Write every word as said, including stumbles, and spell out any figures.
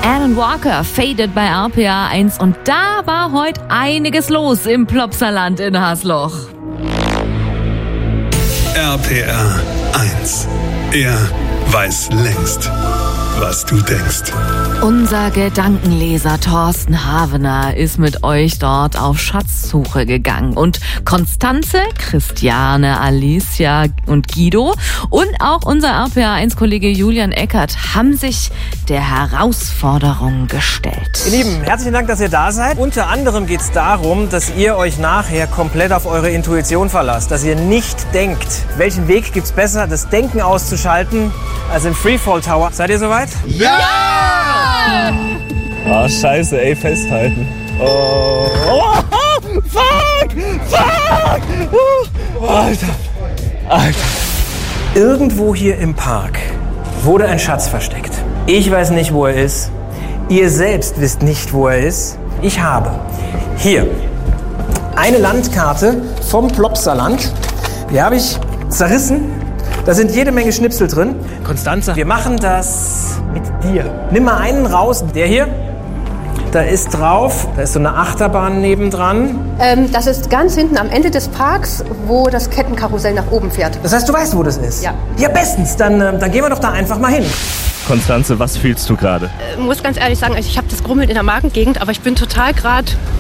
Alan Walker, Faded bei R P R eins. Und da war heute einiges los im Plopsaland in Hasloch. R P R eins. Er weiß längst, was du denkst. Unser Gedankenleser Thorsten Havener ist mit euch dort auf Schatzsuche gegangen. Und Konstanze, Christiane, Alicia und Guido und auch unser R P R eins Kollege Julian Eckert haben sich der Herausforderung gestellt. Ihr Lieben, herzlichen Dank, dass ihr da seid. Unter anderem geht es darum, dass ihr euch nachher komplett auf eure Intuition verlasst. Dass ihr nicht denkt, welchen Weg gibt's besser, das Denken auszuschalten, als im Freefall Tower. Seid ihr soweit? Ja! Ah, scheiße, ey, festhalten. Oh, oh, oh fuck, fuck! Uh, Alter, Alter. Irgendwo hier im Park wurde ein Schatz versteckt. Ich weiß nicht, wo er ist. Ihr selbst wisst nicht, wo er ist. Ich habe hier eine Landkarte vom Plopsaland. Die habe ich zerrissen. Da sind jede Menge Schnipsel drin. Konstanze, wir machen das mit dir. Nimm mal einen raus. Der hier. Da ist drauf, da ist so eine Achterbahn nebendran. Ähm, das ist ganz hinten am Ende des Parks, wo das Kettenkarussell nach oben fährt. Das heißt, du weißt, wo das ist? Ja. Ja, bestens. Dann, äh, dann gehen wir doch da einfach mal hin. Konstanze, was fühlst du gerade? Ich muss ganz ehrlich sagen, also ich habe das Grummeln in der Magengegend, aber ich bin total gerade